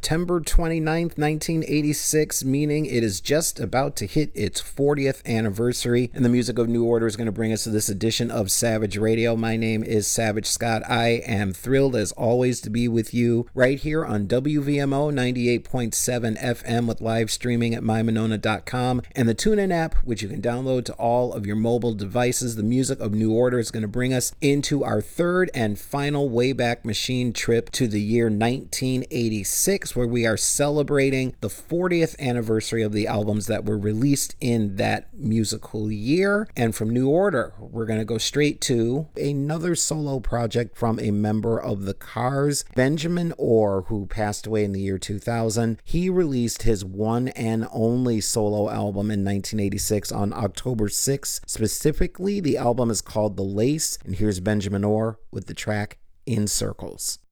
September 29th, 1986, meaning it is just about to hit its 40th anniversary. And the music of New Order is going to bring us to this edition of Savage Radio. My name is Savage Scott. I am thrilled, as always, to be with you right here on WVMO 98.7 FM with live streaming at mymonona.com and the TuneIn app, which you can download to all of your mobile devices. The music of New Order is going to bring us into our third and final Wayback Machine trip to the year 1986, where we are celebrating the 40th anniversary of the albums that were released in that musical year. And from New Order, we're going to go straight to another solo project from a member of the Cars, Benjamin Orr, who passed away in the year 2000. He released his one and only solo album in 1986 on October 6th. Specifically, the album is called The Lace, and here's Benjamin Orr with the track In Circles.